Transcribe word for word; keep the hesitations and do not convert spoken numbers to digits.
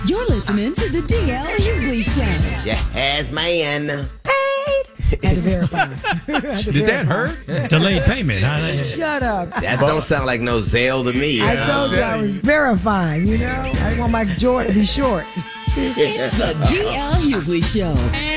You're listening to the D L Hughley Show. Yes, man. Had to verify. Had to Did that verify. hurt? Delayed payment. Huh? Shut up. That don't sound like no Zelle to me. I you know? told you I was verifying, you know? I didn't want my jaw to be short. It's the D L Hughley Show.